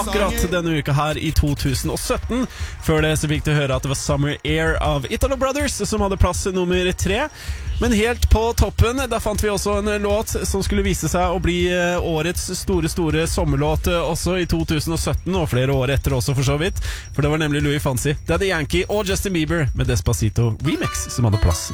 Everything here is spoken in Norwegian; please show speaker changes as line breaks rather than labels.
akkurat denne uka her i 2017. Før det så fikk du høre at det var Summer Air av Italo Brothers som hadde plass nummer 3. Men helt på toppen, der fant vi også en låt som skulle vise seg å bli årets store sommerlåt også i 2017, og flere år etter også for så vidt. For det var nemlig Louis Fonsi, Daddy Yankee og Justin Bieber med Despacito Remix som hadde plass